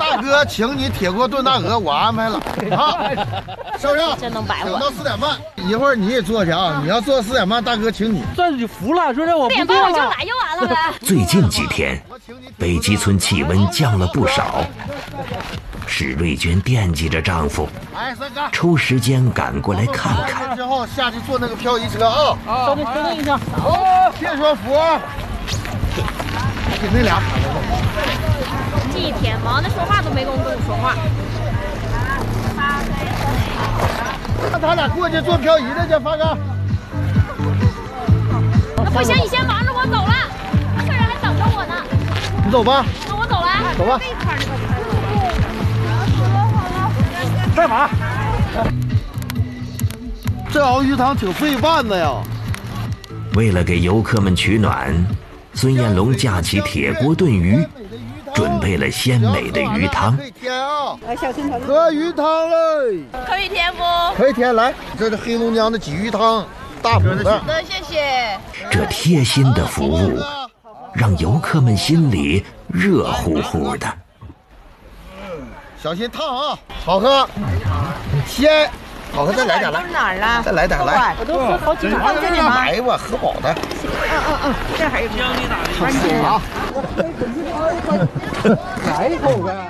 大哥请你铁锅炖大鹅，我安排了啊，是不是？ 真能白活。 等到4点半，一会儿你也做去啊！你要做4点半，大哥请你。 算是服了，说让我不做了。 4点半我就来就完了呗。 最近几天，北极村气温降了不少。史瑞娟惦记着丈夫，抽时间赶过来看看。 之后下去坐那个漂移车啊！ 稍等一下。 别说服，给那俩喊了。 这一天忙的说话都没工夫跟我说话。 那咱俩过去做漂移的去，发哥。 那不行，你先忙着，我走了，客人还等着我呢。 你走吧。 那我走了。 走吧。在哪？这熬鱼汤挺费饭的呀。 为了给游客们取暖，孙彦龙架起铁锅炖鱼，准备了鲜美的鱼汤。 喝鱼汤嘞！ 可以添不？ 可以添，来，这是黑龙江的鲫鱼汤，大补的。 谢谢。 这贴心的服务，让游客们心里热乎乎的。 小心烫啊！好喝，鲜，好喝，再来点来。 哪儿了？ 再来点来。 我都喝好几碗了，你妈。 来吧，喝饱的。 这还有姜你打的。 放心啊。来一口呗。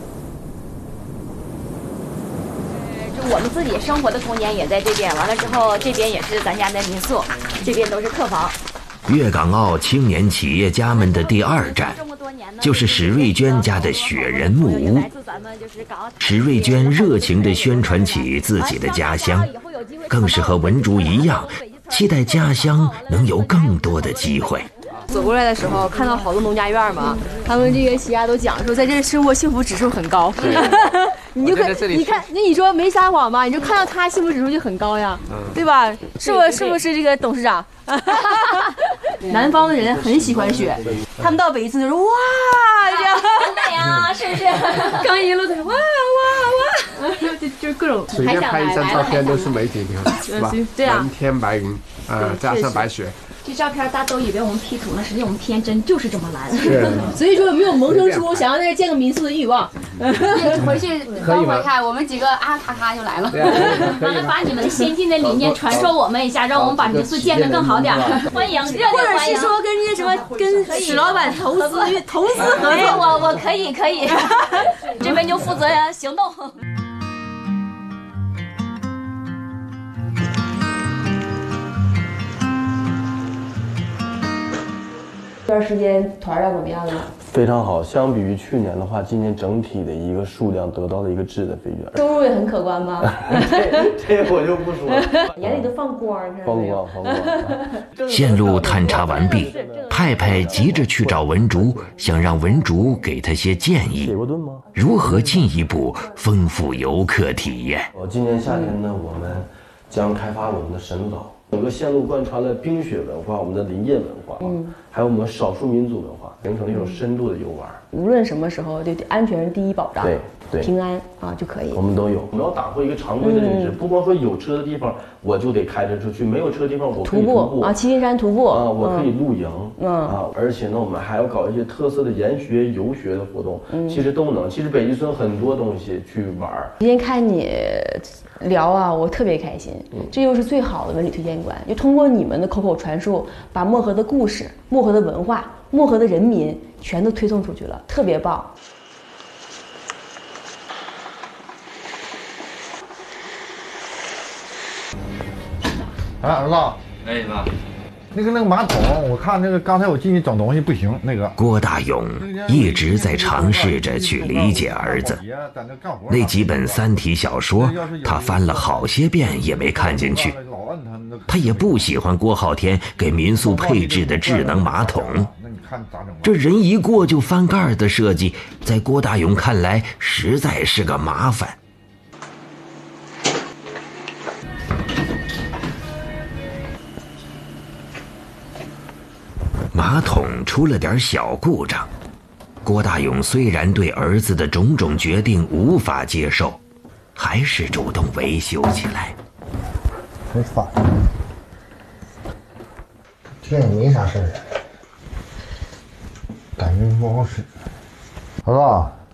我们自己生活的空间也在这边，完了之后这边也是咱家的民宿，这边都是客房。 粤港澳青年企业家们的第2站，就是史瑞娟家的雪人木屋。史瑞娟热情地宣传起自己的家乡，更是和文竹一样，期待家乡能有更多的机会。 走过来的时候，看到好多农家院嘛，他们这个企业家都讲说，在这生活幸福指数很高。你就你看，那你说没撒谎吧？你就看到他幸福指数就很高呀，对吧？是不是这个董事长？南方的人很喜欢雪，他们到北极村就说哇，这样很美啊，是不是？ 刚一路的哇，就各种随便拍一张照片都是美景，是吧？ 对啊， 蓝天白云，加上白雪。 这照片大家都以为我们 P 图呢，实际我们天真就是这么蓝。 所以说有没有萌生出想要在这建个民宿的欲望？ 回去等会儿看，我们几个啊咔咔就来了。 完了，把你们的先进的理念传授我们一下，让我们把民宿建得更好点。欢迎，热烈或者欢迎。 是说跟这些什么跟史老板投资合作。 哎，我可以，这边就负责行动。 这段时间团量怎么样了？ 非常好，相比于去年的话，今年整体的一个数量得到了一个质的飞跃， 收入也很可观吧？ 这我就不说了， 眼里都放光， 放光。 线路探查完毕，派派急着去找文竹，想让文竹给他些建议。 铁锅炖吗？ 如何进一步丰富游客体验？ 今年夏天呢，我们将开发我们的神鹿岛。整个线路贯穿了冰雪文化、我们的林业文化，还有我们少数民族文化，形成了一种深度的游玩。 无论什么时候，对安全是第一保障，对，平安啊就可以。 我们都有，我们要打破一个常规的认知，不光说有车的地方我就得开车出去，没有车的地方我可以徒步啊， 七星山徒步啊， 我可以露营啊，而且呢，我们还要搞一些特色的研学、游学的活动，其实都能。其实北极村很多东西去玩。 今天看你聊啊，我特别开心，这就是最好的文旅推荐官，就通过你们的口口传述，把漠河的故事、漠河的文化、漠河的人民全都推送出去了，特别棒。 哎，儿子， 哎妈， 那个马桶，我看那个刚才我进去整东西不行，那个。 郭大勇一直在尝试着去理解儿子。那几本三体小说，他翻了好些遍也没看进去。他也不喜欢郭浩天给民宿配置的智能马桶。这人一过就翻盖的设计，在郭大勇看来实在是个麻烦。马桶出了点小故障，郭大勇虽然对儿子的种种决定无法接受，还是主动维修起来。 很烦，天也没啥事儿，感觉不好使。儿子，